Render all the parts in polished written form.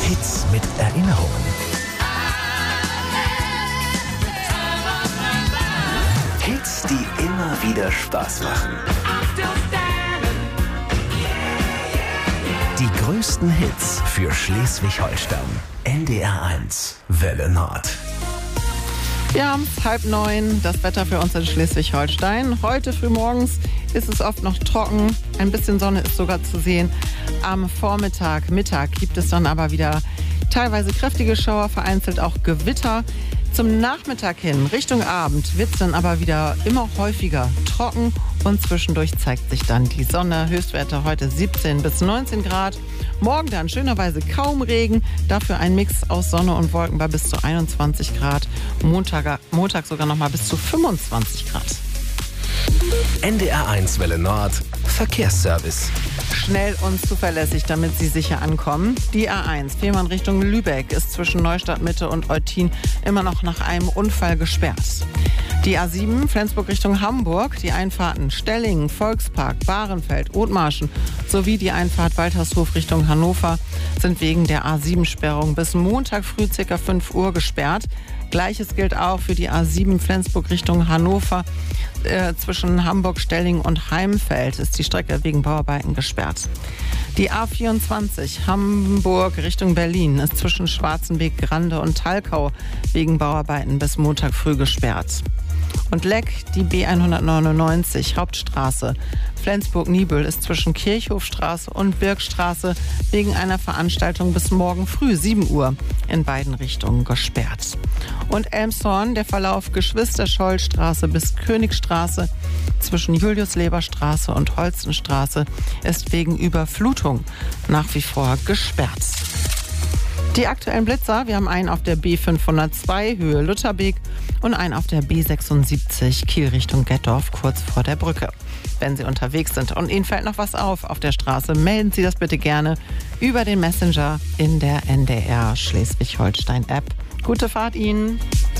Hits mit Erinnerungen. Hits, die immer wieder Spaß machen. Die größten Hits für Schleswig-Holstein. NDR 1, Welle Nord. Wir haben es 8:30, das Wetter für uns in Schleswig-Holstein. Heute frühmorgens ist es oft noch trocken, ein bisschen Sonne ist sogar zu sehen. Am Vormittag, Mittag gibt es dann aber wieder teilweise kräftige Schauer, vereinzelt auch Gewitter. Zum Nachmittag hin, Richtung Abend, wird es dann aber wieder immer häufiger trocken und zwischendurch zeigt sich dann die Sonne. Höchstwerte heute 17 bis 19 Grad. Morgen dann schönerweise kaum Regen, dafür ein Mix aus Sonne und Wolken bei bis zu 21 Grad. Montag sogar noch mal bis zu 25 Grad. NDR 1 Welle Nord, Verkehrsservice. Schnell und zuverlässig, damit Sie sicher ankommen. Die A1 Fehmarn Richtung Lübeck ist zwischen Neustadt Mitte und Eutin immer noch nach einem Unfall gesperrt. Die A7 Flensburg Richtung Hamburg, die Einfahrten Stellingen, Volkspark, Bahrenfeld, Othmarschen sowie die Einfahrt Waltershof Richtung Hannover sind wegen der A7-Sperrung bis Montag früh ca. 5 Uhr gesperrt. Gleiches gilt auch für die A7 Flensburg Richtung Hannover. Zwischen Hamburg, Stellingen und Heimfeld ist die Strecke wegen Bauarbeiten gesperrt. Die A24 Hamburg Richtung Berlin ist zwischen Schwarzenbeek, Grande und Talkau wegen Bauarbeiten bis Montag früh gesperrt. Und Leck, die B199 Hauptstraße Flensburg-Niebüll ist zwischen Kirchhofstraße und Birkstraße wegen einer Veranstaltung bis morgen früh 7 Uhr in beiden Richtungen gesperrt. Und Elmshorn, der Verlauf Geschwister-Scholl-Straße bis Königstraße zwischen Julius-Leber-Straße und Holzenstraße ist wegen Überflutung nach wie vor gesperrt. Die aktuellen Blitzer, wir haben einen auf der B502 Höhe Lutherbeek und einen auf der B76 Kiel Richtung Gettorf kurz vor der Brücke. Wenn Sie unterwegs sind und Ihnen fällt noch was auf der Straße, melden Sie das bitte gerne über den Messenger in der NDR Schleswig-Holstein App. Gute Fahrt Ihnen!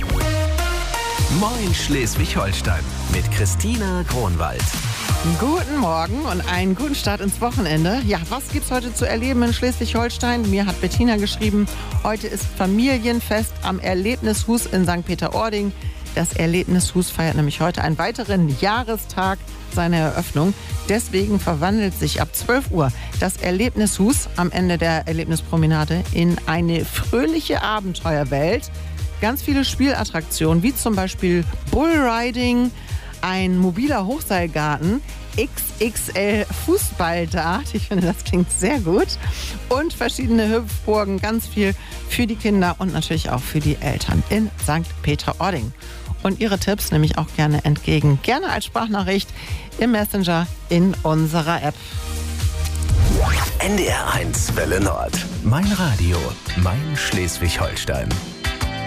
Moin Schleswig-Holstein mit Christina Kronwald. Guten Morgen und einen guten Start ins Wochenende. Ja, was gibt's heute zu erleben in Schleswig-Holstein? Mir hat Bettina geschrieben, heute ist Familienfest am Erlebnishus in St. Peter-Ording. Das Erlebnishus feiert nämlich heute einen weiteren Jahrestag seiner Eröffnung. Deswegen verwandelt sich ab 12 Uhr das Erlebnishus am Ende der Erlebnispromenade in eine fröhliche Abenteuerwelt. Ganz viele Spielattraktionen, wie zum Beispiel Bullriding, ein mobiler Hochseilgarten, XXL Fußballdart, ich finde, das klingt sehr gut, und verschiedene Hüpfburgen, ganz viel für die Kinder und natürlich auch für die Eltern in St. Peter-Ording. Und Ihre Tipps nehme ich auch gerne entgegen, gerne als Sprachnachricht im Messenger in unserer App. NDR 1 Welle Nord, mein Radio, mein Schleswig-Holstein.